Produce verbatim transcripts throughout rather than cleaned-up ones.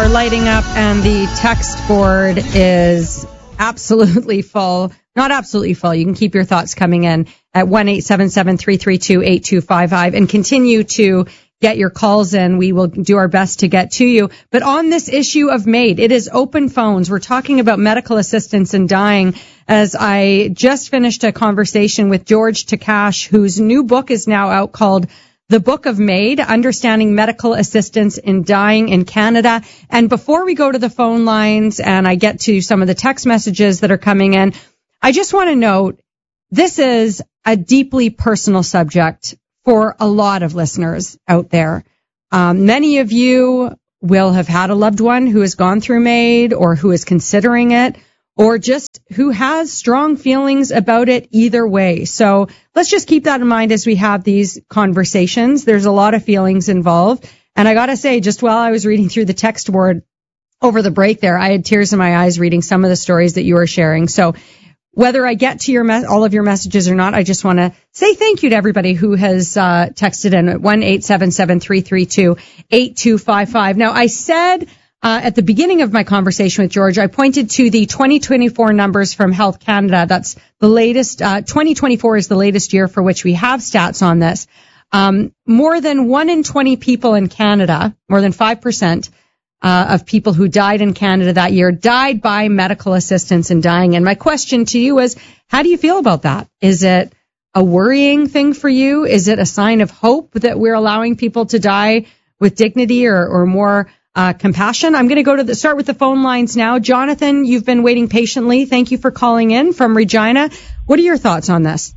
are lighting up, and the text board is absolutely full. Not absolutely full. You can keep your thoughts coming in at one eight seven seven, three three two, eight two five five and continue to get your calls in. We will do our best to get to you. But on this issue of MAID, it is open phones. We're talking about medical assistance in dying, as I just finished a conversation with George Takash, whose new book is now out called The Book of MAID, Understanding Medical Assistance in Dying in Canada. And before we go to the phone lines and I get to some of the text messages that are coming in, I just want to note this is a deeply personal subject for a lot of listeners out there. Um, many of you will have had a loved one who has gone through MAID or who is considering it, or just who has strong feelings about it either way. So let's just keep that in mind as we have these conversations. There's a lot of feelings involved. And I got to say, just while I was reading through the text board over the break there, I had tears in my eyes reading some of the stories that you were sharing. So whether I get to your me- all of your messages or not, I just want to say thank you to everybody who has uh, texted in at one eight seven seven, three three two, eight two five five. Now, I said uh, at the beginning of my conversation with George, I pointed to the twenty twenty-four numbers from Health Canada. That's the latest. Uh, twenty twenty-four is the latest year for which we have stats on this. Um, more than one in twenty people in Canada, more than five percent, Uh, of people who died in Canada that year died by medical assistance in dying. And my question to you is, how do you feel about that? Is it a worrying thing for you? Is it a sign of hope that we're allowing people to die with dignity or, or more uh, compassion? I'm going to go to the start with the phone lines now. Jonathan, you've been waiting patiently. Thank you for calling in from Regina. What are your thoughts on this?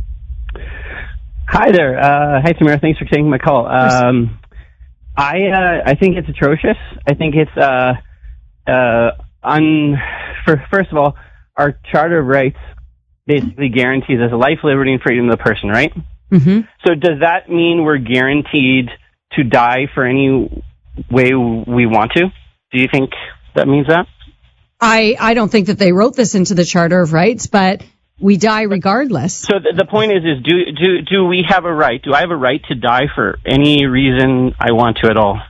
Hi there. Uh, hi, Samira. Thanks for taking my call. Um, I uh, I think it's atrocious. I think it's uh uh un. For first of all, our Charter of Rights basically guarantees us life, liberty, and freedom of the person, right? Mm-hmm. So does that mean we're guaranteed to die for any way we want to? Do you think that means that? I I don't think that they wrote this into the Charter of Rights, but we die regardless. So the, the point is, is do do do we have a right? Do I have a right to die for any reason I want to at all?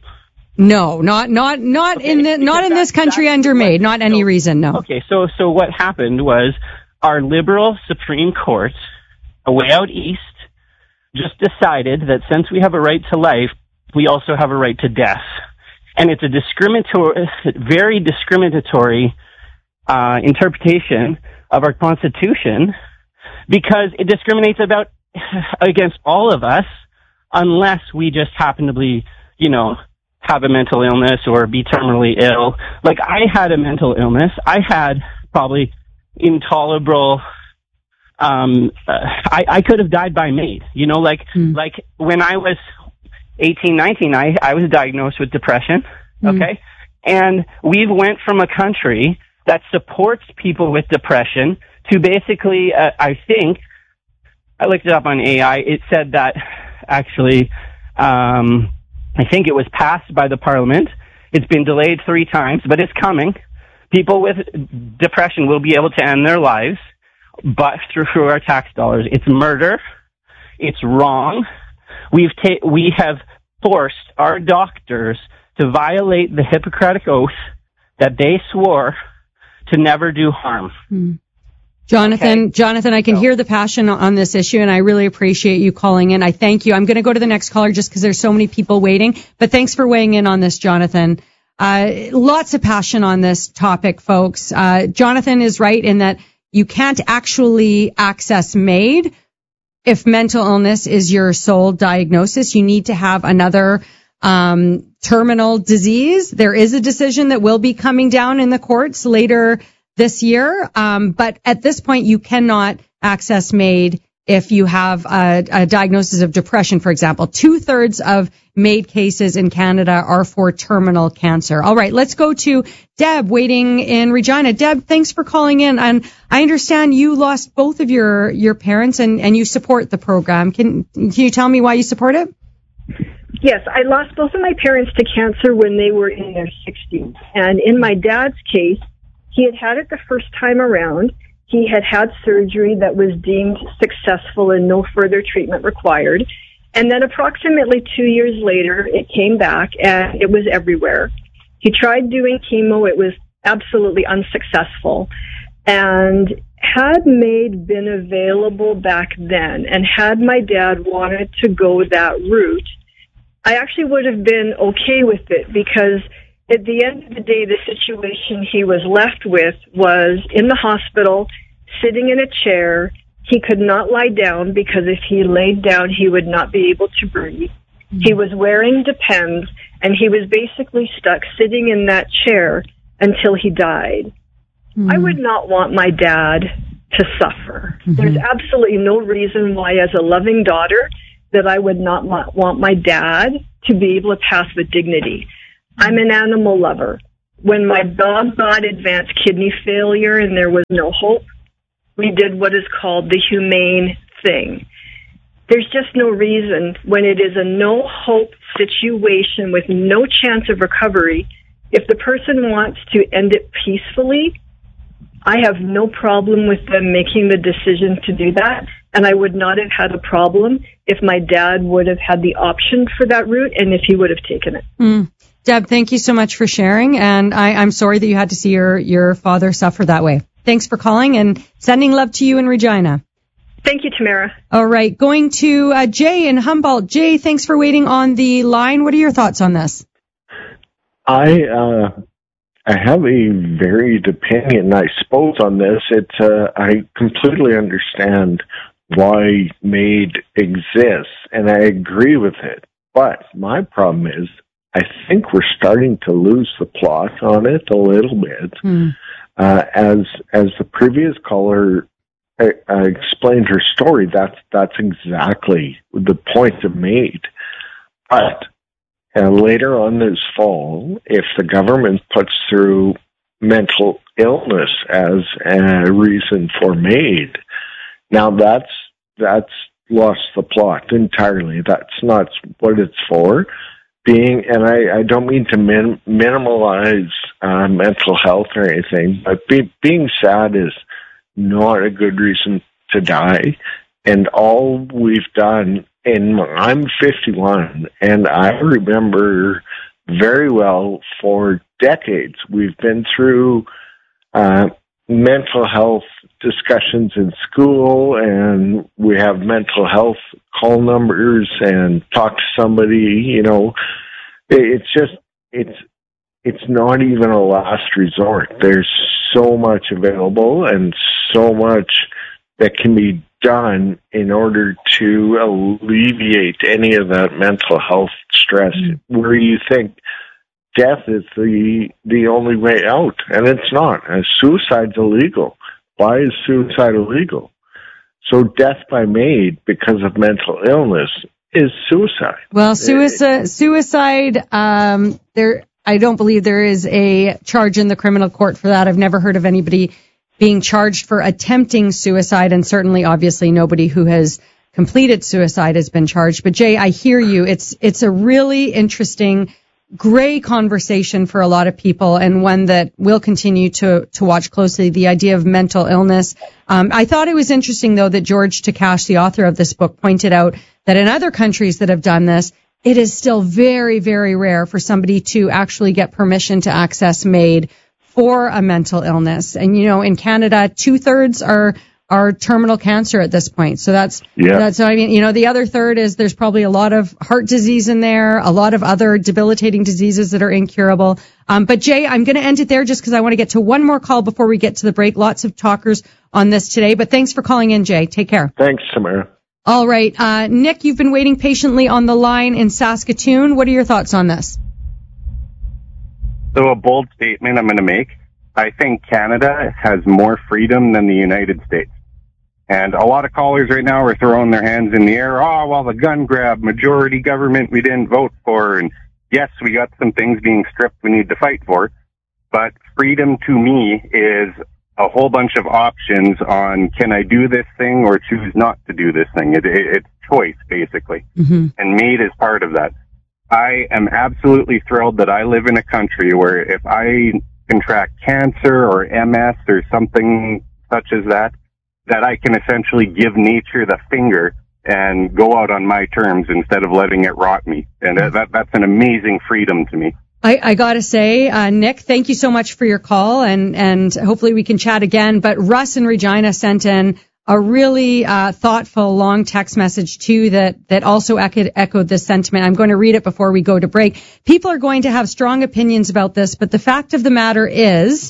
No, not not not okay, in the, not in this country under MAID. Not any so, reason. No. Okay, so so what happened was our liberal Supreme Court, way out east, just decided that since we have a right to life, we also have a right to death, and it's a discriminatory, very discriminatory uh, interpretation of our Constitution, because it discriminates about against all of us unless we just happen to be, you know, have a mental illness or be terminally ill. Like, I had a mental illness. I had probably intolerable, um, uh, I, I could have died by MAID, you know, like, mm. like when I was eighteen, nineteen, I, I was diagnosed with depression. Mm. Okay. And we went from a country that supports people with depression to basically, uh, I think, I looked it up on A I, it said that actually, um, I think it was passed by the Parliament. It's been delayed three times, but it's coming. People with depression will be able to end their lives, but through, through our tax dollars. It's murder. It's wrong. We've ta- we have forced our doctors to violate the Hippocratic Oath that they swore to never do harm. Hmm. Jonathan, okay. Jonathan, I can so. hear the passion on this issue, and I really appreciate you calling in. I thank you. I'm going to go to the next caller just because there's so many people waiting, but thanks for weighing in on this, Jonathan. Uh, lots of passion on this topic, folks. Uh, Jonathan is right in that you can't actually access MAID if mental illness is your sole diagnosis. You need to have another um terminal disease. There is a decision that will be coming down in the courts later this year, um, but at this point you cannot access MAID if you have a, a diagnosis of depression, for example. Two-thirds of MAID cases in Canada are for terminal cancer. All right, let's go to Deb waiting in Regina. Deb, thanks for calling in. And I understand you lost both of your, your parents and, and you support the program. Can, can you tell me why you support it? Yes, I lost both of my parents to cancer when they were in their sixties. And in my dad's case, he had had it the first time around. He had had surgery that was deemed successful and no further treatment required. And then approximately two years later, it came back and it was everywhere. He tried doing chemo. It was absolutely unsuccessful. And had MAID been available back then, and had my dad wanted to go that route, I actually would have been okay with it, because at the end of the day, the situation he was left with was in the hospital, sitting in a chair. He could not lie down, because if he laid down, he would not be able to breathe. Mm-hmm. He was wearing Depends, and he was basically stuck sitting in that chair until he died. Mm-hmm. I would not want my dad to suffer. Mm-hmm. There's absolutely no reason why, as a loving daughter, that I would not want my dad to be able to pass with dignity. I'm an animal lover. When my dog got advanced kidney failure and there was no hope, we did what is called the humane thing. There's just no reason, when it is a no-hope situation with no chance of recovery, if the person wants to end it peacefully, I have no problem with them making the decision to do that. And I would not have had a problem if my dad would have had the option for that route and if he would have taken it. Mm. Deb, thank you so much for sharing. And I, I'm sorry that you had to see your, your father suffer that way. Thanks for calling, and sending love to you in Regina. Thank you, Tamara. All right. Going to uh, Jay in Humboldt. Jay, thanks for waiting on the line. What are your thoughts on this? I, uh, I have a varied opinion, I suppose, on this. It's, uh, I completely understand why MAID exists, and I agree with it. But my problem is, I think we're starting to lose the plot on it a little bit. Mm. Uh, as as the previous caller uh, explained her story, that's that's exactly the point of MAID. But uh, later on this fall, if the government puts through mental illness as a reason for MAID, now that's that's lost the plot entirely. That's not what it's for. Being, and I, I don't mean to min, minimalize uh, mental health or anything, but be, being sad is not a good reason to die. And all we've done, and I'm fifty-one, and I remember very well for decades we've been through uh, mental health discussions in school, and we have mental health call numbers and talk to somebody, you know. It's just, it's, it's not even a last resort. There's so much available and so much that can be done in order to alleviate any of that mental health stress, mm-hmm. where you think death is the the only way out, and it's not. And suicide's illegal. Why is suicide illegal? So death by MAID because of mental illness is suicide. Well, suicide, suicide, um, there, I don't believe there is a charge in the criminal court for that. I've never heard of anybody being charged for attempting suicide, and certainly, obviously, nobody who has completed suicide has been charged. But Jay, I hear you. It's, it's a really interesting gray conversation for a lot of people, and one that we'll continue to to watch closely, the idea of mental illness. Um, I thought it was interesting, though, that George Takash, the author of this book, pointed out that in other countries that have done this, it is still very, very rare for somebody to actually get permission to access MAID for a mental illness. And, you know, in Canada, two-thirds are are terminal cancer at this point. So that's, yeah. that's, I mean, you know, the other third is there's probably a lot of heart disease in there, a lot of other debilitating diseases that are incurable. Um, but Jay, I'm going to end it there just because I want to get to one more call before we get to the break. Lots of talkers on this today, but thanks for calling in, Jay. Take care. Thanks, Samara. All right. Uh, Nick, you've been waiting patiently on the line in Saskatoon. What are your thoughts on this? So a bold statement I'm going to make. I think Canada has more freedom than the United States. And a lot of callers right now are throwing their hands in the air. Oh, well, the gun grab, majority government we didn't vote for. And yes, we got some things being stripped we need to fight for. But freedom to me is a whole bunch of options on can I do this thing or choose not to do this thing. It, it, it's choice, basically. Mm-hmm. And MAID is part of that. I am absolutely thrilled that I live in a country where if I contract cancer or M S or something such as that, that I can essentially give nature the finger and go out on my terms instead of letting it rot me. And that, that's an amazing freedom to me. I, I gotta say, uh, Nick, thank you so much for your call, and, and hopefully we can chat again. But Russ in Regina sent in a really uh, thoughtful, long text message too that that also echoed, echoed this sentiment. I'm going to read it before we go to break. People are going to have strong opinions about this, but the fact of the matter is,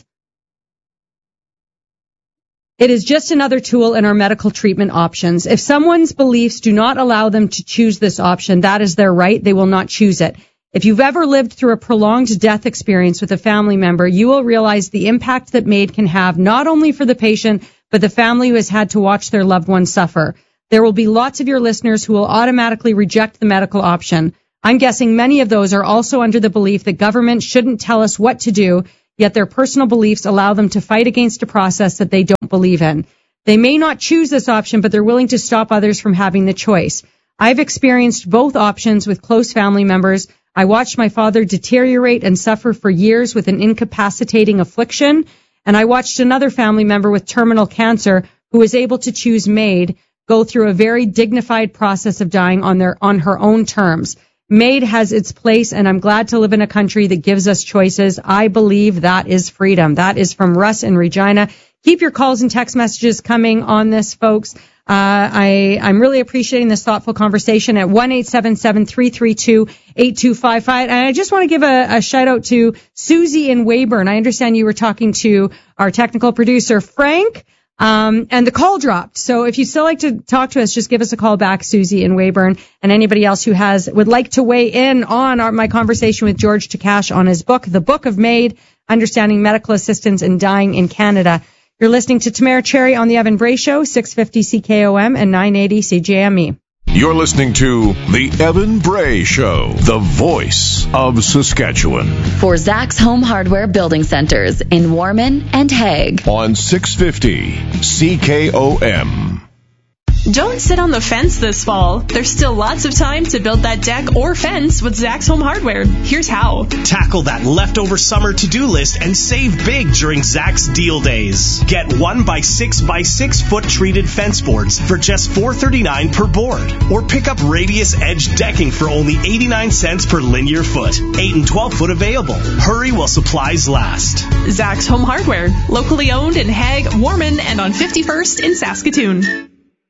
it is just another tool in our medical treatment options. If someone's beliefs do not allow them to choose this option, that is their right. They will not choose it. If you've ever lived through a prolonged death experience with a family member, you will realize the impact that MAID can have not only for the patient, but the family who has had to watch their loved one suffer. There will be lots of your listeners who will automatically reject the medical option. I'm guessing many of those are also under the belief that government shouldn't tell us what to do, yet their personal beliefs allow them to fight against a process that they don't believe in. They may not choose this option, but they're willing to stop others from having the choice. I've experienced both options with close family members. I watched my father deteriorate and suffer for years with an incapacitating affliction, and I watched another family member with terminal cancer who was able to choose MAID go through a very dignified process of dying on their on her own terms. MAID has its place, and I'm glad to live in a country that gives us choices. I believe that is freedom. That is from Russ in Regina. Keep your calls and text messages coming on this, folks. Uh, I, I'm really appreciating this thoughtful conversation at one eight seven seven, three three two, eight two five five. And I just want to give a, a shout out to Susie in Weyburn. I understand you were talking to our technical producer, Frank, um, and the call dropped. So if you still like to talk to us, just give us a call back, Susie in Weyburn, and anybody else who has, would like to weigh in on our, my conversation with George Takash on his book, The Book of MAID, Understanding Medical Assistance in Dying in Canada. You're listening to Tamara Cherry on the Evan Bray Show, six fifty C K O M and nine eighty C J M E. You're listening to the Evan Bray Show, the voice of Saskatchewan. For Zach's Home Hardware Building Centers in Warman and Hague. On six fifty C K O M. Don't sit on the fence this fall. There's still lots of time to build that deck or fence with Zach's Home Hardware. Here's how. Tackle that leftover summer to-do list and save big during Zach's Deal Days. Get one by six by six foot treated fence boards for just four thirty-nine per board. Or pick up Radius Edge decking for only eighty-nine cents per linear foot. eight and twelve foot available. Hurry while supplies last. Zach's Home Hardware. Locally owned in Hague, Warman, and on fifty-first in Saskatoon.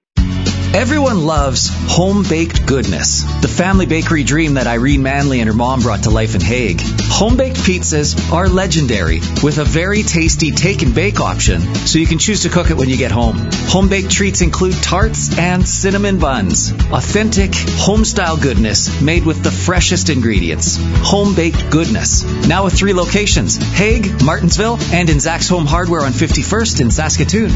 Everyone loves home-baked goodness, the family bakery dream that Irene Manley and her mom brought to life in Hague. Home-baked pizzas are legendary, with a very tasty take-and-bake option, so you can choose to cook it when you get home. Home-baked treats include tarts and cinnamon buns. Authentic, home-style goodness made with the freshest ingredients. Home-baked goodness. Now with three locations, Hague, Martinsville, and in Zach's Home Hardware on fifty-first in Saskatoon.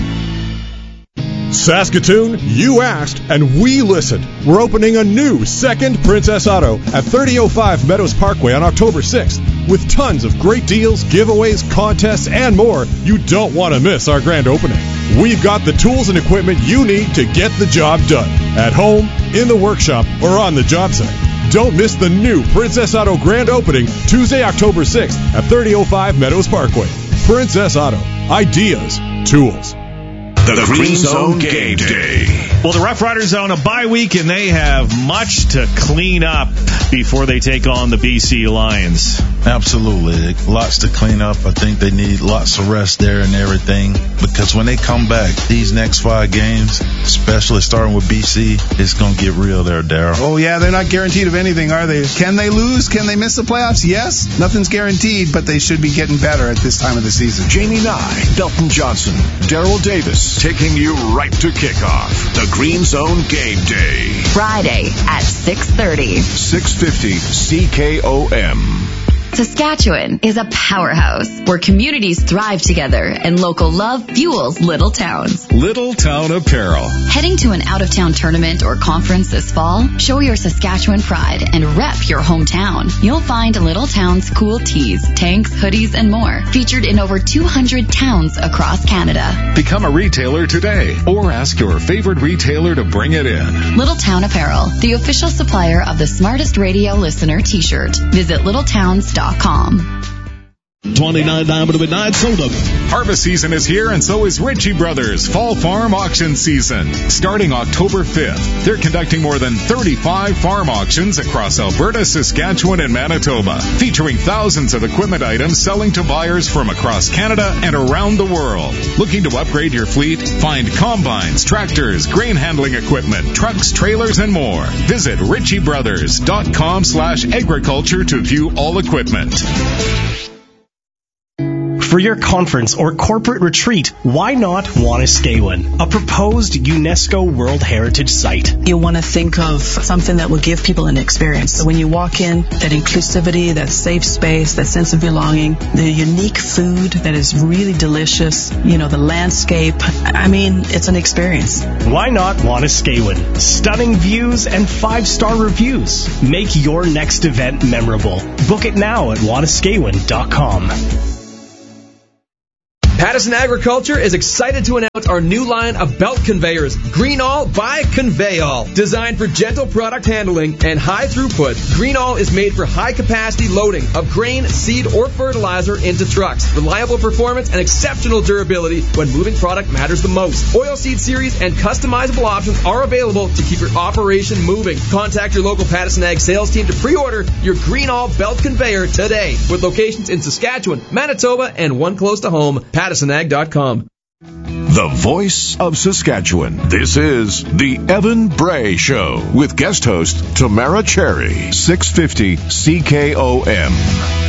Saskatoon, you asked, and we listened. We're opening a new second Princess Auto at thirty oh five Meadows Parkway on October sixth. With tons of great deals, giveaways, contests, and more, you don't want to miss our grand opening. We've got the tools and equipment you need to get the job done. At home, in the workshop, or on the job site. Don't miss the new Princess Auto grand opening Tuesday, October sixth at thirty oh five Meadows Parkway. Princess Auto. Ideas. Tools. The, the Green Zone Game Day. Well, the Rough Riders are on a bye week, and they have much to clean up before they take on the B C Lions. Absolutely. Lots to clean up. I think they need lots of rest there and everything. Because when they come back, these next five games, especially starting with B C, it's going to get real there, Darryl. Oh, yeah, they're not guaranteed of anything, are they? Can they lose? Can they miss the playoffs? Yes. Nothing's guaranteed, but they should be getting better at this time of the season. Jamie Nye, Belton Johnson, Darryl Davis, taking you right to kickoff. The Green Zone Game Day. Friday at six thirty. six fifty C K O M. Saskatchewan is a powerhouse where communities thrive together and local love fuels little towns. Little Town Apparel. Heading to an out-of-town tournament or conference this fall? Show your Saskatchewan pride and rep your hometown. You'll find Little Town's cool tees, tanks, hoodies, and more featured in over two hundred towns across Canada. Become a retailer today or ask your favorite retailer to bring it in. Little Town Apparel, the official supplier of the Smartest Radio Listener t-shirt. Visit little towns dot com. twenty-nine Diamond Midnight Soda. Harvest season is here, and so is Ritchie Brothers Fall Farm Auction Season. Starting October fifth, they're conducting more than thirty-five farm auctions across Alberta, Saskatchewan, and Manitoba, featuring thousands of equipment items selling to buyers from across Canada and around the world. Looking to upgrade your fleet? Find combines, tractors, grain handling equipment, trucks, trailers, and more. Visit ritchie brothers dot com slash agriculture to view all equipment. For your conference or corporate retreat, why not Wanuskewin, a proposed UNESCO World Heritage Site? You want to think of something that will give people an experience. So when you walk in, that inclusivity, that safe space, that sense of belonging, the unique food that is really delicious, you know, the landscape. I mean, it's an experience. Why not Wanuskewin? Stunning views and five-star reviews. Make your next event memorable. Book it now at wanuskewin dot com. Pattison Agriculture is excited to announce our new line of belt conveyors, Greenall by Conveyall. Designed for gentle product handling and high throughput, Greenall is made for high-capacity loading of grain, seed, or fertilizer into trucks. Reliable performance and exceptional durability when moving product matters the most. Oilseed series and customizable options are available to keep your operation moving. Contact your local Pattison Ag sales team to pre-order your Greenall belt conveyor today, with locations in Saskatchewan, Manitoba, and one close to home. Pattison Ag dot com. The voice of Saskatchewan. This is the Evan Bray Show with guest host Tamara Cherry. six fifty C K O M.